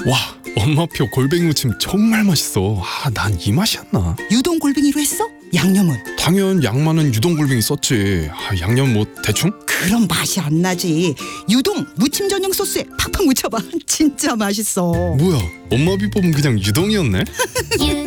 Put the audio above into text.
와, 엄마표 골뱅이 무침 정말 맛있어. 난 이 맛이었나? 유동 골뱅이로 했어? 양념은? 당연 양만은 유동 골뱅이 썼지. 양념 뭐 대충? 그럼 맛이 안 나지. 유동 무침 전용 소스에 팍팍 묻혀봐. 진짜 맛있어. 뭐야, 엄마 비법은 그냥 유동이었네?